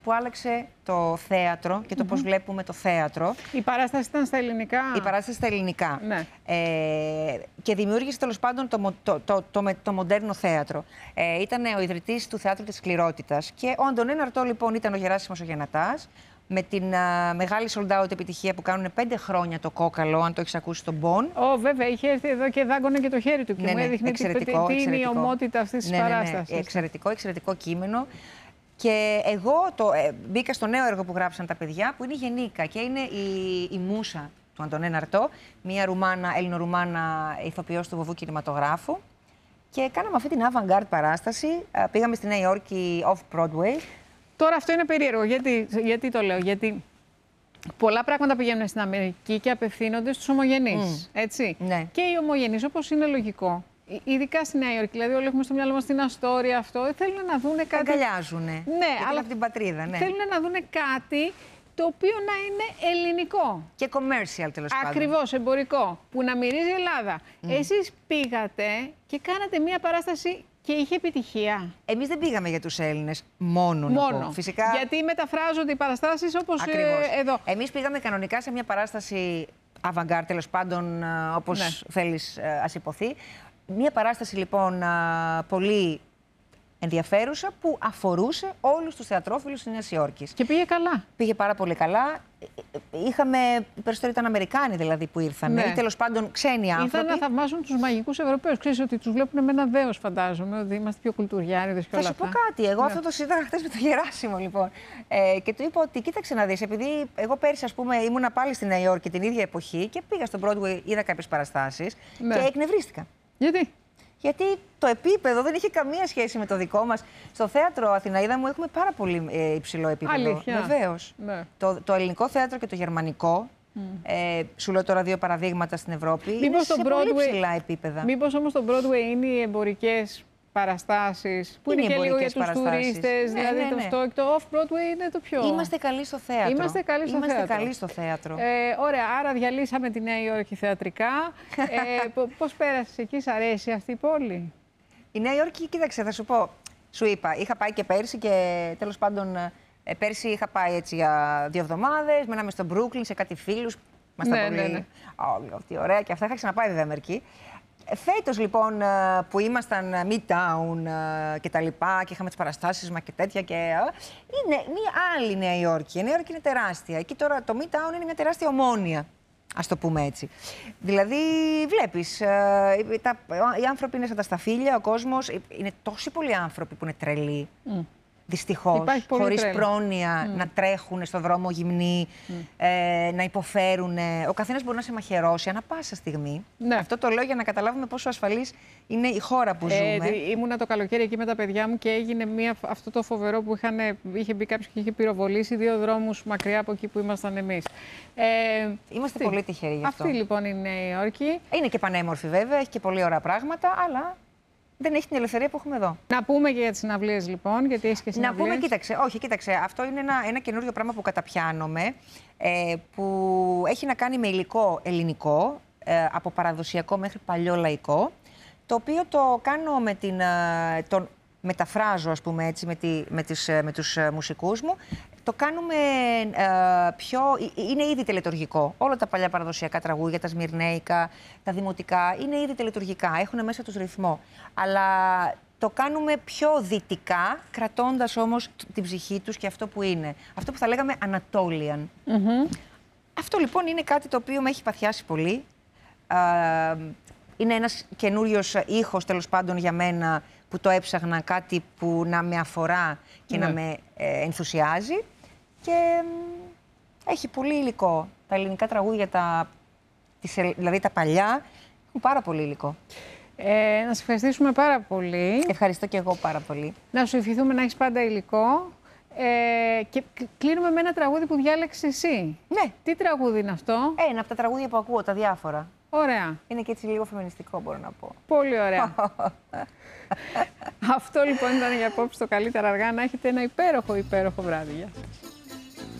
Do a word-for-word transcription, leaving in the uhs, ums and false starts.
Που άλλαξε το θέατρο και το mm-hmm. πώς βλέπουμε το θέατρο. Η παράσταση ήταν στα ελληνικά. Η παράσταση στα ελληνικά. Ναι. Ε, και δημιούργησε τέλος πάντων το, το, το, το, το, το μοντέρνο θέατρο. Ε, ήταν ο ιδρυτής του Θεάτρου της Σκληρότητας. Και ο Αντωνέν Αρτό λοιπόν ήταν ο Γεράσιμος ο Γενατάς. Με την α, μεγάλη sold out επιτυχία που κάνουν πέντε χρόνια το Κόκαλο, αν το έχεις ακούσει τον Μπον. Ω, βέβαια, είχε έρθει εδώ και δάγκωνε και το χέρι του και ναι, μου ναι, έδειχνε εξαιρετικό, τι, τι είναι η εξαιρετικό. ομότητα αυτής της ναι, παράστασης. Ναι, ναι, εξαιρετικό, εξαιρετικό κείμενο. Και εγώ το, ε, μπήκα στο νέο έργο που γράψαν τα παιδιά, που είναι η Γενίκα και είναι η, η μούσα του Αντωνέν Αρτό, μια Ρουμάνα, Έλληνο-Ρουμάνα ηθοποιός του βοβού κινηματογράφου. Και κάναμε αυτή την avant-garde παράσταση. Πήγαμε στη Νέα Υόρκη off-Broadway. Τώρα αυτό είναι περίεργο. Γιατί, γιατί το λέω, γιατί πολλά πράγματα πηγαίνουν στην Αμερική και απευθύνονται στους ομογενείς. Mm. Έτσι. Ναι. Και οι ομογενείς, όπως είναι λογικό, ειδικά στη Νέα Υόρκη, δηλαδή όλοι έχουμε στο μυαλό μας την Αστόρια αυτό, θέλουν να δουν κάτι. Αγκαλιάζουνε. Ναι, αλλά από την πατρίδα. Ναι. Θέλουν να δουν κάτι το οποίο να είναι ελληνικό. Και commercial τέλος πάντων. Ακριβώς, εμπορικό. Που να μυρίζει Ελλάδα. Mm. Εσείς πήγατε και κάνατε μία παράσταση και είχε επιτυχία. Εμείς δεν πήγαμε για τους Έλληνες μόνο. Μόνο. Να πω. Φυσικά... Γιατί μεταφράζονται οι παραστάσεις όπως ε, εδώ. Εμείς πήγαμε κανονικά σε μια παράσταση avant-garde, τέλος πάντων, όπως ναι. θέλεις ας υποθεί. Μια παράσταση λοιπόν πολύ ενδιαφέρουσα που αφορούσε όλους τους θεατρόφιλους της Νέας Υόρκης. Και πήγε καλά. Πήγε πάρα πολύ καλά. Είχαμε, οι περισσότεροι ήταν Αμερικάνοι δηλαδή που ήρθαν. Ναι. Ή τέλος πάντων ξένοι άνθρωποι. Ήρθαν να θαυμάσουν τους μαγικούς Ευρωπαίους. Ξέρεις ότι τους βλέπουν με ένα δέος, φαντάζομαι, ότι είμαστε πιο κουλτουριάριδες και όλα αυτά. Θα σου πω κάτι. Εγώ ναι. αυτό το συζήταγα χθες με τον Γεράσιμο λοιπόν. Ε, και του είπα ότι κοίταξε να δεις, επειδή εγώ πέρυσι ας πούμε ήμουνα πάλι στη Νέα Υόρκη την ίδια εποχή και πήγα στον Broadway, είδα κάποιες παραστάσεις ναι. και εκνευρίστηκα. Γιατί? Γιατί το επίπεδο δεν είχε καμία σχέση με το δικό μας. Στο θέατρο Αθηναίδα μου έχουμε πάρα πολύ ε, υψηλό επίπεδο. Αλήθεια. Βεβαίως. Ναι. Το, το ελληνικό θέατρο και το γερμανικό. Mm. Ε, σου λέω τώρα δύο παραδείγματα στην Ευρώπη. Μήπως είναι στο σε Broadway, πολύ ψηλά επίπεδα. Μήπως όμως το Broadway είναι οι εμπορικές παραστάσεις που είναι, είναι και λίγο για τους τουρίστες, ναι, δηλαδή ναι, ναι. το αυτό και το off-Broadway είναι το πιο... Είμαστε καλοί στο θέατρο. Είμαστε καλοί στο Είμαστε θέατρο. καλοί στο θέατρο. Ε, ωραία, άρα διαλύσαμε τη Νέα Υόρκη θεατρικά. ε, πώς πέρασες εκεί, σ' αρέσει αυτή η πόλη? Η Νέα Υόρκη, κοίταξε, θα σου πω, σου είπα, είχα πάει και πέρσι και τέλος πάντων ε, πέρσι είχα πάει έτσι για δύο εβδομάδες, μέναμε στο Brooklyn σε κάτι φίλους, μας τα ναι, πολύ, ναι, ναι. Oh, τι ωραία και αυτά, είχα ξαναπάει βέβαια Αμερική. Φέτος λοιπόν που ήμασταν Midtown και τα λοιπά και είχαμε τις παραστάσεις μας και τέτοια και είναι μια άλλη Νέα Υόρκη. Η Νέα Υόρκη είναι τεράστια. Εκεί τώρα το Midtown είναι μια τεράστια Ομόνοια, ας το πούμε έτσι. Δηλαδή βλέπεις, τα, οι άνθρωποι είναι σαν τα σταφύλια, ο κόσμος, είναι τόσοι πολλοί άνθρωποι που είναι τρελοί. Mm. Δυστυχώς, χωρίς πρόνοια, mm. να τρέχουν στον δρόμο γυμνοί, mm. ε, να υποφέρουν. Ο καθένας μπορεί να σε μαχαιρώσει ανά πάσα στιγμή. Ναι. Αυτό το λέω για να καταλάβουμε πόσο ασφαλής είναι η χώρα που ζούμε. Ε, ήμουνα το καλοκαίρι εκεί με τα παιδιά μου και έγινε μια, αυτό το φοβερό που είχαν, είχε μπει κάποιος και είχε πυροβολήσει δύο δρόμους μακριά από εκεί που ήμασταν εμείς. Ε, Είμαστε τι, πολύ τυχεροί γι' αυτό. Αυτή λοιπόν είναι η Νέα Υόρκη. Είναι και πανέμορφη βέβαια, έχει και πολύ ωραία πράγματα, αλλά... δεν έχει την ελευθερία που έχουμε εδώ. Να πούμε και για τις συναυλίες λοιπόν, γιατί έχει και συναυλίες. Να πούμε, κοίταξε, όχι, κοίταξε, αυτό είναι ένα, ένα καινούριο πράγμα που καταπιάνομαι, ε, που έχει να κάνει με υλικό ελληνικό, ε, από παραδοσιακό μέχρι παλιό λαϊκό, το οποίο το κάνω με την, ε, τον μεταφράζω, ας πούμε έτσι, με, τη, με, τις, με τους μουσικούς μου. Το κάνουμε ε, πιο... είναι ήδη τελετουργικό. Όλα τα παλιά παραδοσιακά τραγούδια, τα σμυρνέικα, τα δημοτικά, είναι ήδη τελετουργικά. Έχουν μέσα τους ρυθμό. Αλλά το κάνουμε πιο δυτικά, κρατώντας όμως την ψυχή τους και αυτό που είναι. Αυτό που θα λέγαμε Anatolian. Mm-hmm. Αυτό λοιπόν είναι κάτι το οποίο με έχει παθιάσει πολύ. Ε, είναι ένας καινούριος ήχος, τέλος πάντων, για μένα, που το έψαχνα, κάτι που να με αφορά και ναι. να με ε, ενθουσιάζει. Και ε, έχει πολύ υλικό. Τα ελληνικά τραγούδια, τα, τις, δηλαδή τα παλιά, έχουν πάρα πολύ υλικό. Ε, να σε ευχαριστήσουμε πάρα πολύ. Ευχαριστώ και εγώ πάρα πολύ. Να σου ευχηθούμε να έχεις πάντα υλικό. Ε, και κλείνουμε με ένα τραγούδι που διάλεξες εσύ. Ναι. Τι τραγούδι είναι αυτό? Ένα από τα τραγούδια που ακούω, τα διάφορα. Ωραία. Είναι και έτσι λίγο φεμινιστικό, μπορώ να πω. Πολύ ωραία. Αυτό λοιπόν ήταν για απόψε το Καλύτερα Αργά. Να έχετε ένα υπέροχο, υπέροχο βράδυ. Γεια σας.